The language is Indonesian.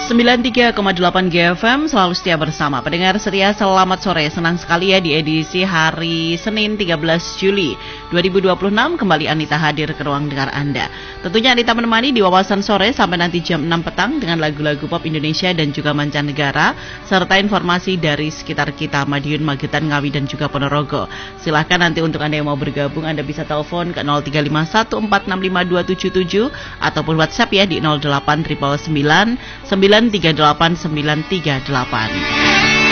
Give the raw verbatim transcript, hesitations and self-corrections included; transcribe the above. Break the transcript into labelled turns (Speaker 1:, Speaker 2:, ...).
Speaker 1: sembilan puluh tiga koma delapan G F M selalu setia bersama. Pendengar setia, selamat sore. Senang sekali ya di edisi hari Senin tiga belas Juli dua ribu dua puluh enam kembali Anita hadir ke ruang dengar Anda. Tentunya Anita menemani di wawasan sore sampai nanti jam enam petang dengan lagu-lagu pop Indonesia dan juga mancanegara serta informasi dari sekitar kita, Madiun, Magetan, Ngawi dan juga Ponorogo. Silahkan nanti untuk Anda yang mau bergabung, Anda bisa telepon ke nol tiga lima satu empat enam lima dua tujuh tujuh ataupun WhatsApp ya di nol delapan sembilan sembilan sembilan tiga delapan sembilan tiga delapan.